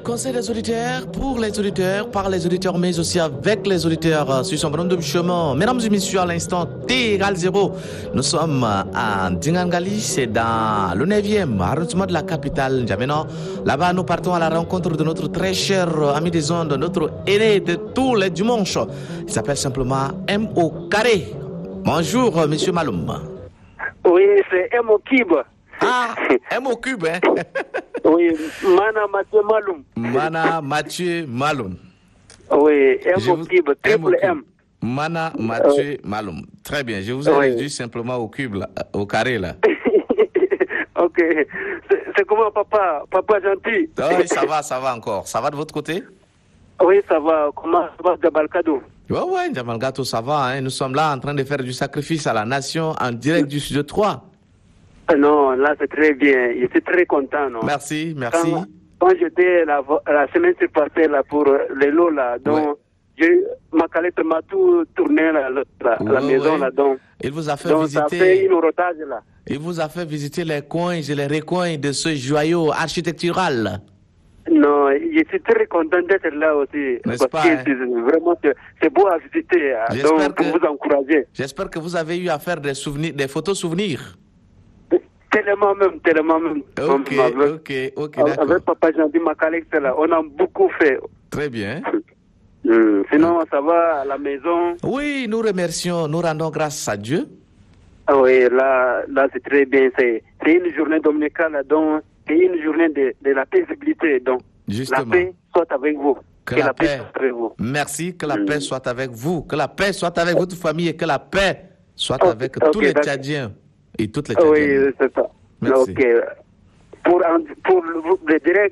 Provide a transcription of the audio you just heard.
conseil des auditeurs, pour les auditeurs, par les auditeurs, mais aussi avec les auditeurs sur son bonhomme de chemin. Mesdames et messieurs, à l'instant T égale 0, nous sommes à Dingangali, c'est dans le 9e arrondissement de la capitale N'Djamena. Là-bas, nous partons à la rencontre de notre très cher ami des ondes, notre aîné de tous les dimanches. Il s'appelle simplement M au carré. Bonjour, monsieur Maloum. Oui, c'est M au cube. Ah, M au cube, hein? Oui, Mana Mathieu Maloum. Mana Mathieu Maloum. Oui, M au cube, triple M. Mana Mathieu Maloum. Très bien, je vous ai réduit simplement au cube, là, au carré, là. Ok. C'est comment, papa? Papa gentil? Oui, ça va encore. Ça va de votre côté? Oui, ça va. Comment ça va, Jabalkado? Oui, Jabalkado, ça va. Hein. Nous sommes là en train de faire du sacrifice à la nation en direct du Studio 3. Non, là, c'est très bien. Je suis très content, non? Merci. Quand j'étais la semaine passée, là, pour les lots, là, donc, ma calette m'a tout tourné, là, la maison, là, donc. Il vous a fait donc, visiter. Ça fait une rotage, là. Il vous a fait visiter les coins et les recoins de ce joyau architectural. Non, je suis très content d'être là aussi. N'est-ce parce pas, que vraiment, c'est beau à visiter. Donc, pour vous encourager. J'espère que vous avez eu à faire des photos souvenirs. Tellement même. Ok, d'accord. Avec Papa Jean-Di Macalex, là, on a beaucoup fait. Très bien. Sinon, ça va à la maison. Oui, nous remercions, nous rendons grâce à Dieu. Ah oui, là c'est très bien. C'est une journée dominicale, donc c'est une journée de la paisibilité. Donc, justement. La paix soit avec vous. Que la paix soit avec vous. Merci, que la paix soit avec vous. Que la paix soit avec votre famille et que la paix soit avec tous les Tchadiens et toutes les Tchadiennes. Oui, c'est ça. Merci. Pour le direct.